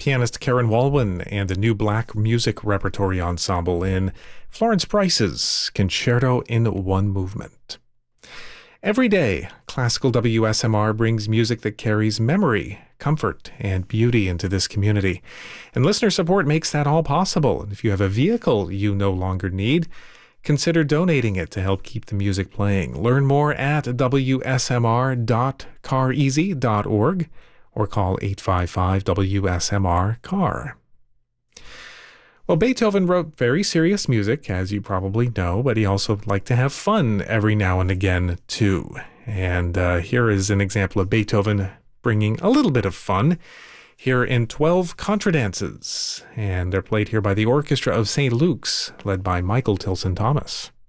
pianist Karen Walwyn and the New Black Music Repertory Ensemble in Florence Price's Concerto in One Movement. Every day, Classical WSMR brings music that carries memory, comfort, and beauty into this community. And listener support makes that all possible. And if you have a vehicle you no longer need, consider donating it to help keep the music playing. Learn more at wsmr.careasy.org or call 855-WSMR-CAR. Well, Beethoven wrote very serious music, as you probably know, but he also liked to have fun every now and again, too. And here is an example of Beethoven bringing a little bit of fun here in 12 Contradances. And they're played here by the Orchestra of St. Luke's, led by Michael Tilson Thomas.